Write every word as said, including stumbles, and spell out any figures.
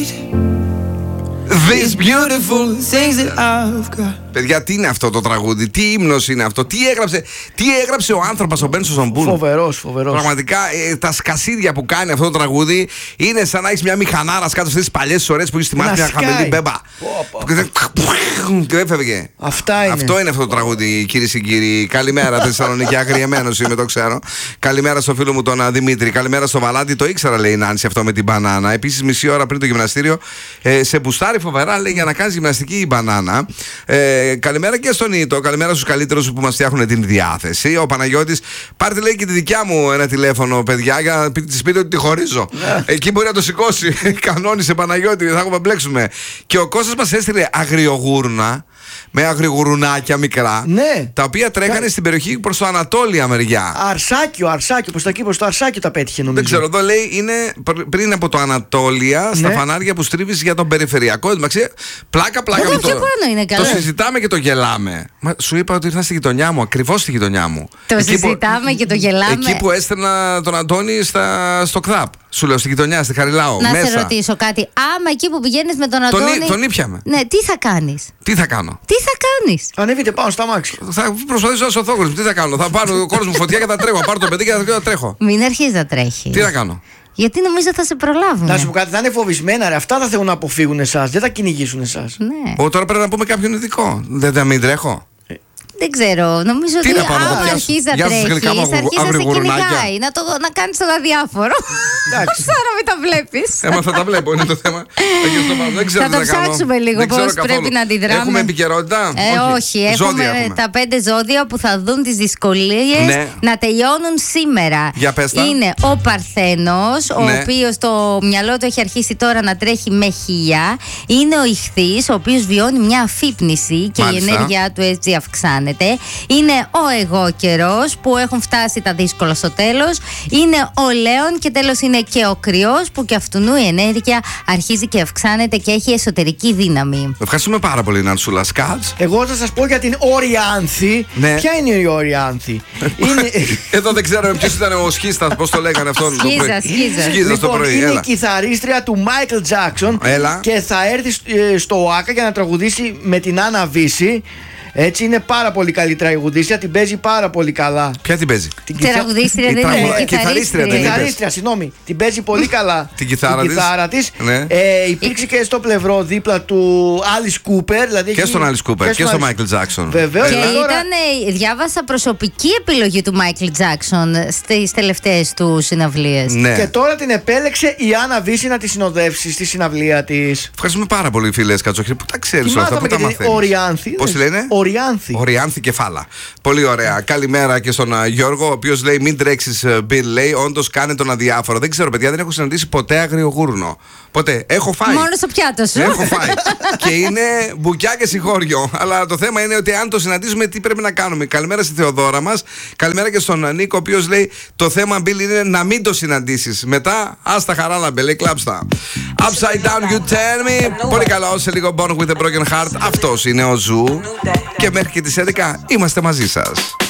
read these beautiful things that I've got. Παιδιά, τι είναι αυτό το τραγούδι, τι ύμνος είναι αυτό, τι έγραψε, τι έγραψε ο άνθρωπος ο Μπένσο Ζομπούν. Φοβερός, φοβερός. Πραγματικά ε, τα σκασίδια που κάνει αυτό το τραγούδι είναι σαν να έχει μια μηχανάρα κάτω αυτές τις παλιές ώρες που έχει στη μάχη μια χαμηλή μπέμπα. Και έφευγε. Αυτά είναι. Αυτό είναι αυτό το τραγούδι, κυρίες και κύριοι. Καλημέρα, Θεσσαλονίκη. Αγριεμένος είμαι, το ξέρω. Καλημέρα στο φίλο μου τον Δημήτρη. Καλημέρα στο Βαλάντι. Το ήξερα, λέει η Νάνση, αυτό με την μπανάνα. Επίσης, μισή ώρα πριν το γυμναστήριο, ε, σε μπουστάρει φοβερά, λέει, για να κάνει γυμναστική η μπανάνα. Ε, καλημέρα και στον Ήτο. Καλημέρα στους καλύτερους που μας φτιάχνουν την διάθεση. Ο Παναγιώτης, πάρτε, λέει, και τη δικιά μου ένα τηλέφωνο, παιδιά, για να της πείτε ότι τη χωρίζω. Εκεί μπορεί να το σηκώσει. Κανόνισε, Παναγιώτη, θα έχουμε μπλέξουμε. Και ο Κώστας μας έστειλε αγριογούρνα. Με αγριγουρουνάκια μικρά. Ναι. Τα οποία τρέχανε Κα... στην περιοχή προς το Ανατόλια μεριά. Αρσάκιο, αρσάκιο. Προς τα εκεί, προς το Αρσάκιο τα πέτυχε, νομίζω. Δεν ξέρω, εδώ λέει είναι πριν από το Ανατόλια, στα ναι. φανάρια που στρίβεις για τον περιφερειακό. Εντάξει, πλάκα, πλάκα. Εδώ πιο το... πάνω είναι καλά. Το συζητάμε και το γελάμε. Μα, σου είπα ότι ήρθα στη γειτονιά μου, ακριβώς στη γειτονιά μου. Το εκεί συζητάμε που... και το γελάμε. Εκεί που έστελνα τον Αντώνη στα... στο ΚΔΑΠ. Σου λέω στη γειτονιά, στη Χαριλάου. Να μέσα. σε ρωτήσω κάτι. Άμα εκεί που πηγαίνεις με τον Αντώνη. Τον, τον ήπιαμε. Ναι, τι θα κάνεις. Τι θα κάνω. Τι θα κάνεις. Ανέβείτε πάνω στα μάξι. Θα προσπαθήσω να σωθώ. Τι θα κάνω. Θα πάρω ο κόρος μου φωτιά και θα τρέχω. Θα πάρω το παιδί και θα τρέχω. Μην αρχίσει να τρέχει. Τι θα κάνω. Γιατί νομίζω θα σε προλάβουν. Να σου πω κάτι, θα είναι φοβισμένα, ρε. Αυτά θα θέλουν να αποφύγουν εσάς. Δεν θα κυνηγήσουν εσάς. Ναι. Ο, τώρα πρέπει να πούμε κάποιον ειδικό. Δεν θα μην τρέχω. Δεν ξέρω, νομίζω τι ότι άμα αρχίζει να τρέχει, αρχίζει να σε κυνηγάει, να, το, να κάνεις το αδιάφορο. Τώρα μην τα βλέπεις. Έμα θα τα βλέπω, είναι το θέμα. Δεν ξέρω θα το ψάξουμε λίγο πώς πρέπει να αντιδράμε. Έχουμε επικαιρότητα. Ε, όχι, έχουμε, έχουμε τα πέντε ζώδια που θα δουν τις δυσκολίες ναι. να τελειώνουν σήμερα. Για πες τα. Είναι ο Παρθένος, ο ναι. οποίος το μυαλό του έχει αρχίσει τώρα να τρέχει με χίλια. Είναι ο Ιχθύς, ο οποίος βιώνει μια αφύπνιση και Μάλιστα. η ενέργειά του έτσι αυξάνεται. Είναι ο εγώ καιρός που έχουν φτάσει τα δύσκολα στο τέλος. Είναι ο Λέων και τέλος είναι και ο Κρυός που και αυτουνού η ενέργεια αρχίζει και αυξάνεται και έχει εσωτερική δύναμη. Ευχαριστούμε πάρα πολύ, Νανσούλα Σκάτς. Εγώ θα σας πω για την Όρια Άνθη. Ναι. Ποια είναι η Όρια Άνθη? είναι... Εδώ δεν ξέρω ποιος ήταν ο Σχίστας, πώς το λέγανε αυτόν. Σκίζα, Σκίζα. Σκίζα λοιπόν, το πρωί. Είναι Έλα. η κιθαρίστρια του Μάικλ Τζάκσον και θα έρθει στο ΟΑΚΑ για να τραγουδήσει με την Άννα Βύση. Έτσι είναι πάρα πολύ καλή τραγουδίστρια, την παίζει πάρα πολύ καλά. Ποια την παίζει? Την τραγουδίστρια δεν είναι, η κιθαρίστρια. Κιθαρίστρια, συγγνώμη. Την παίζει πολύ καλά. Την κιθάρα της. Ναι. Ε, υπήρξε και στο πλευρό δίπλα του Alice Cooper. Δηλαδή και στον Alice Cooper και, και στον Michael Jackson. Βεβαίως. Και τώρα... ήταν, διάβασα, προσωπική επιλογή του Michael Jackson στις τελευταίες του συναυλίες. Ναι. Και τώρα την επέλεξε η Άννα Βύση να τη συνοδεύσει στη συναυλία της. Ευχαριστούμε πάρα πολύ, φίλε Κατσοχή. Πού τα ξέρεις όλα αυτά, πού τα μαθαίνεις? Οριάνθη. Πώς λένε? Οριάνθη. Οριάνθη κεφάλα. Πολύ ωραία. Καλημέρα και στον uh, Γιώργο, ο οποίος λέει: μην τρέξεις, uh, Bill, λέει. Όντως κάνε τον αδιάφορο. Δεν ξέρω, παιδιά, δεν έχω συναντήσει ποτέ αγριογούρνο. Ποτέ. Έχω φάει. Μόνο στο πιάτο σου. Έχω φάει. Και είναι μπουκιά και συγχώριο. Αλλά το θέμα είναι ότι αν το συναντήσουμε, τι πρέπει να κάνουμε. Καλημέρα στη Θεοδόρα μας. Καλημέρα και στον Νίκο, ο οποίος λέει: το θέμα, Bill, είναι να μην το συναντήσεις. Μετά, άστα χαρά να μπελέ, κλάψτα. Upside down, you tell me. Πολύ καλό, σε λίγο Born with a Broken Heart. Αυτός είναι ο Ζου. Και μέχρι και τις έντεκα είμαστε μαζί σας.